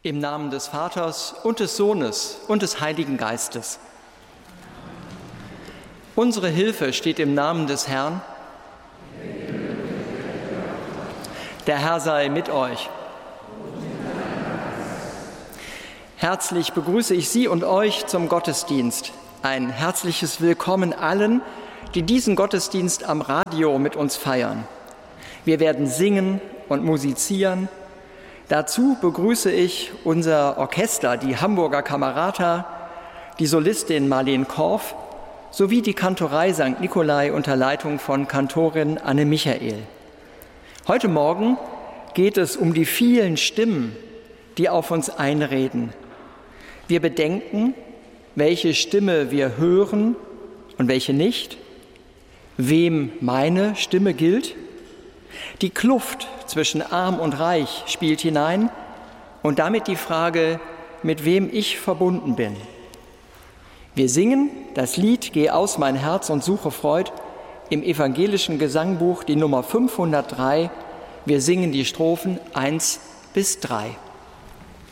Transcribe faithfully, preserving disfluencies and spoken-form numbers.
Im Namen des Vaters und des Sohnes und des Heiligen Geistes. Unsere Hilfe steht im Namen des Herrn. Der Herr sei mit euch. Herzlich begrüße ich Sie und euch zum Gottesdienst. Ein herzliches Willkommen allen, die diesen Gottesdienst am Radio mit uns feiern. Wir werden singen und musizieren. Dazu begrüße ich unser Orchester, die Hamburger Kamerata, die Solistin Marleen Korff sowie die Kantorei Sankt Nikolai unter Leitung von Kantorin Anne Michael. Heute Morgen geht es um die vielen Stimmen, die auf uns einreden. Wir bedenken, welche Stimme wir hören und welche nicht, wem meine Stimme gilt. Die Kluft zwischen Arm und Reich spielt hinein und damit die Frage, mit wem ich verbunden bin. Wir singen das Lied »Geh aus mein Herz und suche Freud« im evangelischen Gesangbuch, die Nummer fünfhundertdrei. Wir singen die Strophen eins bis drei.